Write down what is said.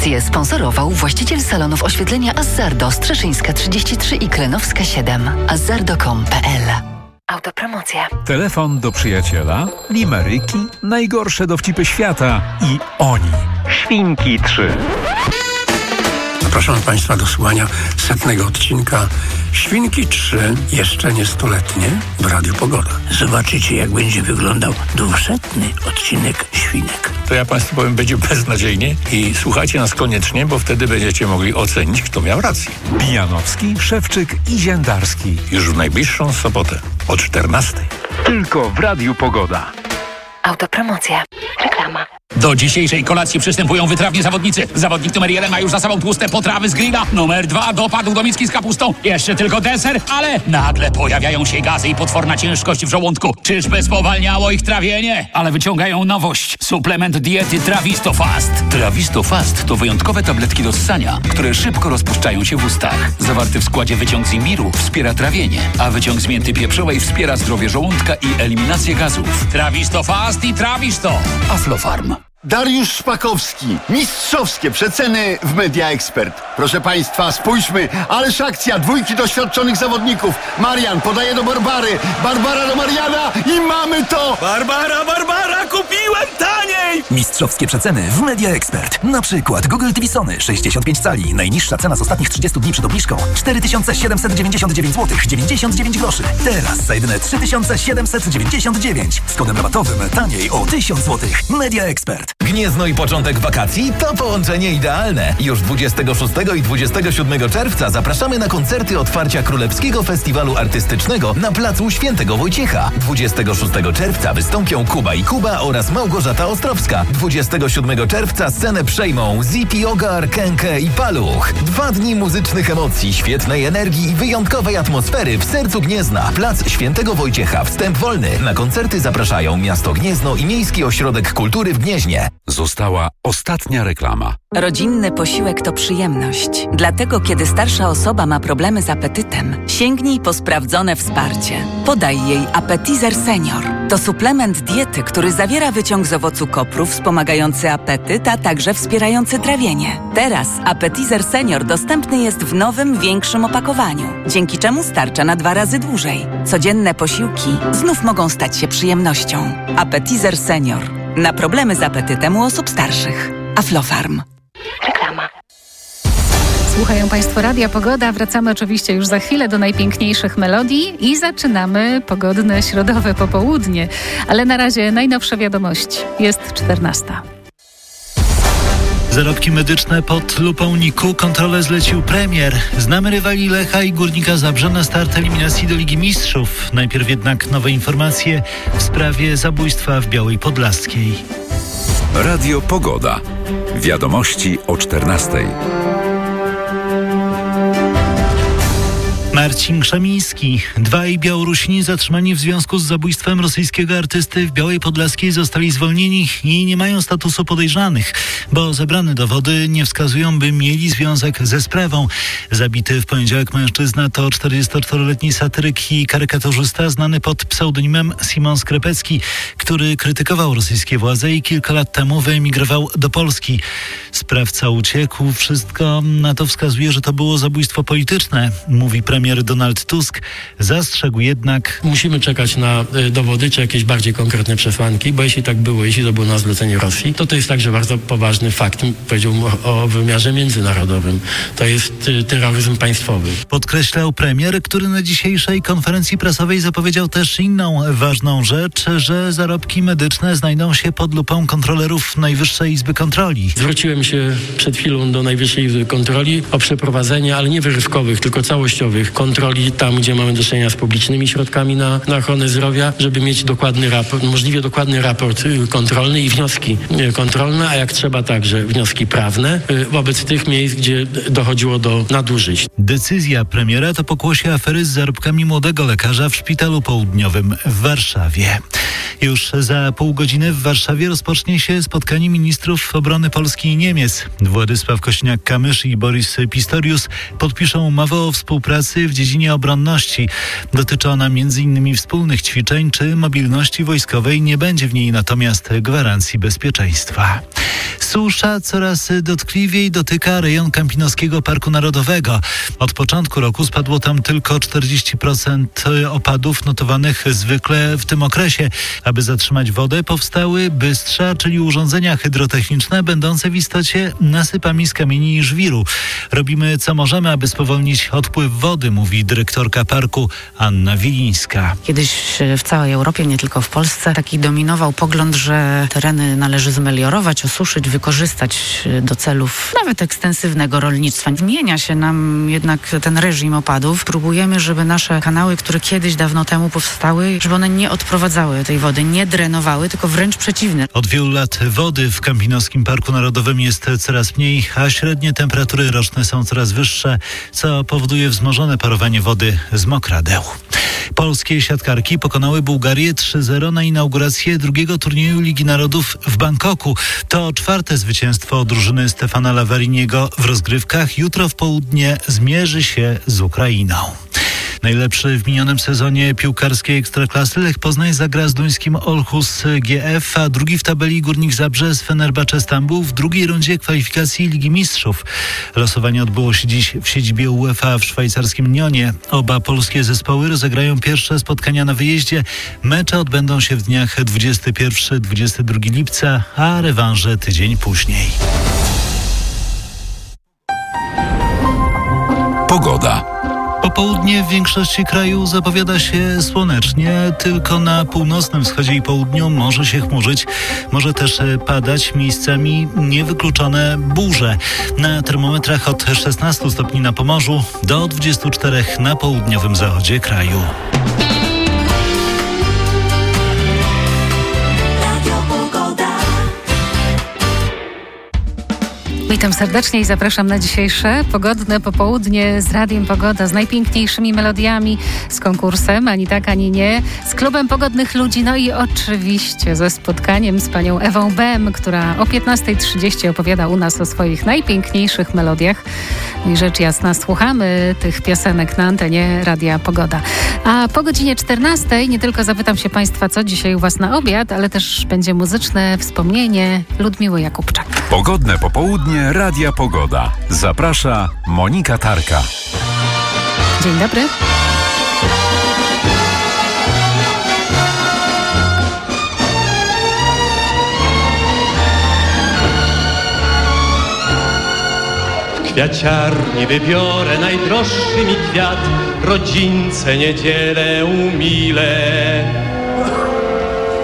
Audycję sponsorował właściciel salonów oświetlenia Azzardo, Strzeszyńska 33 i Klenowska 7. azzardo.com.pl. Autopromocja. Telefon do przyjaciela, limeryki, najgorsze dowcipy świata i oni. Świnki 3. Zapraszam Państwa do słuchania 100. odcinka Świnki 3, jeszcze nie 100-letnie, w Radiu Pogoda. Zobaczycie, jak będzie wyglądał 200. odcinek Świnek. To ja Państwu powiem, będzie beznadziejnie i słuchajcie nas koniecznie, bo wtedy będziecie mogli ocenić, kto miał rację. Bijanowski, Szewczyk i Ziędarski. Już w najbliższą sobotę o 14:00. Tylko w Radiu Pogoda. Autopromocja. Reklama. Do dzisiejszej kolacji przystępują wytrawni zawodnicy. Zawodnik numer 1 ma już za sobą tłuste potrawy z grilla. Numer 2 dopadł do miski z kapustą. Jeszcze tylko deser, ale nagle pojawiają się gazy i potworna ciężkość w żołądku. Czyżby spowalniało ich trawienie? Ale wyciągają nowość. Suplement diety Travistofast. Travistofast to wyjątkowe tabletki do ssania, które szybko rozpuszczają się w ustach. Zawarty w składzie wyciąg z imbiru wspiera trawienie, a wyciąg z mięty pieprzowej wspiera zdrowie żołądka i eliminację gazów. Travistofast i Travisto. Aflofarm. Dariusz Szpakowski. Mistrzowskie przeceny w Media Expert. Proszę Państwa, spójrzmy. Ależ akcja, 2 doświadczonych zawodników. Marian podaje do Barbary. Barbara do Mariana i mamy to! Barbara, kupiłem taniej! Mistrzowskie przeceny w Media Expert. Na przykład Google TV Sony 65 cali. Najniższa cena z ostatnich 30 dni przed obniżką 4799 zł 99 groszy. Teraz za jedyne 3799. Z kodem rabatowym taniej o 1000 zł. Media Expert. Gniezno i początek wakacji to połączenie idealne. Już 26 i 27 czerwca zapraszamy na koncerty otwarcia Królewskiego Festiwalu Artystycznego na placu Świętego Wojciecha. 26 czerwca wystąpią Kuba i Kuba oraz Małgorzata Ostrowska. 27 czerwca scenę przejmą Zipi, Ogar, Kenke i Paluch. 2 dni muzycznych emocji, świetnej energii i wyjątkowej atmosfery w sercu Gniezna. Plac Świętego Wojciecha. Wstęp wolny. Na koncerty zapraszają miasto Gniezno i Miejski Ośrodek Kultury w Gnieźnie. Została ostatnia reklama. Rodzinny posiłek to przyjemność. Dlatego, kiedy starsza osoba ma problemy z apetytem, sięgnij po sprawdzone wsparcie. Podaj jej Appetizer Senior. To suplement diety, który zawiera wyciąg z owocu kopru wspomagający apetyt, a także wspierający trawienie. Teraz Appetizer Senior dostępny jest w nowym, większym opakowaniu, dzięki czemu starcza na 2 razy dłużej. Codzienne posiłki znów mogą stać się przyjemnością. Appetizer Senior. Na problemy z apetytem u osób starszych. Aflofarm. Reklama. Słuchają Państwo Radia Pogoda. Wracamy oczywiście już za chwilę do najpiękniejszych melodii i zaczynamy pogodne środowe popołudnie. Ale na razie najnowsze wiadomości. Jest 14:00. Zarobki medyczne pod lupą NIK-u. Kontrolę zlecił premier. Znamy rywali Lecha i Górnika Zabrze na start eliminacji do Ligi Mistrzów. Najpierw jednak nowe informacje w sprawie zabójstwa w Białej Podlaskiej. Radio Pogoda. Wiadomości o 14:00. Marcin Krzemiński. 2 Białorusini zatrzymani w związku z zabójstwem rosyjskiego artysty w Białej Podlaskiej zostali zwolnieni i nie mają statusu podejrzanych, bo zebrane dowody nie wskazują, by mieli związek ze sprawą. Zabity w poniedziałek mężczyzna to 44-letni satyryk i karykaturzysta znany pod pseudonimem Simon Skrepecki, który krytykował rosyjskie władze i kilka lat temu wyemigrował do Polski. Sprawca uciekł. Wszystko na to wskazuje, że to było zabójstwo polityczne, mówi premier Donald Tusk. Zastrzegł jednak: musimy czekać na dowody czy jakieś bardziej konkretne przesłanki, bo jeśli tak było, jeśli to było na zlecenie Rosji, to jest także bardzo poważny fakt, powiedziałbym o wymiarze międzynarodowym. To jest terroryzm państwowy. Podkreślał premier, który na dzisiejszej konferencji prasowej zapowiedział też inną ważną rzecz, że zarobki medyczne znajdą się pod lupą kontrolerów Najwyższej Izby Kontroli. Zwróciłem się przed chwilą do Najwyższej Izby Kontroli o przeprowadzenie, ale nie wyrywkowych, tylko całościowych kontroli tam, gdzie mamy do czynienia z publicznymi środkami na ochronę zdrowia, żeby mieć dokładny raport, możliwie dokładny raport kontrolny i wnioski kontrolne, a jak trzeba także wnioski prawne wobec tych miejsc, gdzie dochodziło do nadużyć. Decyzja premiera to pokłosie afery z zarobkami młodego lekarza w Szpitalu Południowym w Warszawie. Już za pół godziny w Warszawie rozpocznie się spotkanie ministrów obrony Polski i Niemiec. Niemiec. Władysław Kośniak-Kamysz i Boris Pistorius podpiszą umowę o współpracy w dziedzinie obronności. Dotyczy ona m.in. wspólnych ćwiczeń czy mobilności wojskowej. Nie będzie w niej natomiast gwarancji bezpieczeństwa. Susza coraz dotkliwiej dotyka rejon Kampinoskiego Parku Narodowego. Od początku roku spadło tam tylko 40% opadów notowanych zwykle w tym okresie. Aby zatrzymać wodę, powstały bystrza, czyli urządzenia hydrotechniczne będące w istocie nasypami z kamieni i żwiru. Robimy co możemy, aby spowolnić odpływ wody, mówi dyrektorka parku Anna Wilińska. Kiedyś w całej Europie, nie tylko w Polsce, taki dominował pogląd, że tereny należy zmeliorować, osuszyć, wykorzystać do celów nawet ekstensywnego rolnictwa. Zmienia się nam jednak ten reżim opadów. Próbujemy, żeby nasze kanały, które kiedyś dawno temu powstały, żeby one nie odprowadzały tej wody, nie drenowały, tylko wręcz przeciwnie. Od wielu lat wody w Kampinoskim Parku Narodowym jest coraz mniej, a średnie temperatury roczne są coraz wyższe, co powoduje wzmożone parowanie wody z mokradeł. Polskie siatkarki pokonały Bułgarię 3-0 na inaugurację drugiego turnieju Ligi Narodów w Bangkoku. To 4. zwycięstwo drużyny Stefana Lavariniego w rozgrywkach. Jutro w południe zmierzy się z Ukrainą. Najlepszy w minionym sezonie piłkarskiej Ekstraklasy Lech Poznań zagra z duńskim Aarhus GF, a drugi w tabeli Górnik Zabrze z Fenerbahce Stambuł w drugiej rundzie kwalifikacji Ligi Mistrzów. Losowanie odbyło się dziś w siedzibie UEFA w szwajcarskim Nyonie. Oba polskie zespoły rozegrają pierwsze spotkania na wyjeździe. Mecze odbędą się w dniach 21-22 lipca, a rewanże tydzień później. Pogoda. Popołudnie w większości kraju zapowiada się słonecznie, tylko na północnym wschodzie i południu może się chmurzyć, może też padać, miejscami niewykluczone burze. Na termometrach od 16 stopni na Pomorzu do 24 na południowym zachodzie kraju. Witam serdecznie i zapraszam na dzisiejsze pogodne popołudnie z Radiem Pogoda, z najpiękniejszymi melodiami, z konkursem Ani tak, ani nie, z klubem pogodnych ludzi, no i oczywiście ze spotkaniem z panią Ewą Bem, która o 15:30 opowiada u nas o swoich najpiękniejszych melodiach. No i rzecz jasna, słuchamy tych piosenek na antenie Radia Pogoda. A po godzinie 14:00 nie tylko zapytam się państwa, co dzisiaj u was na obiad, ale też będzie muzyczne wspomnienie Ludmiły Jakubczak. Pogodne popołudnie Radia Pogoda. Zaprasza Monika Tarka. Dzień dobry. Kwiaciarni wybiorę najdroższy mi kwiat, rodzince niedzielę umilę.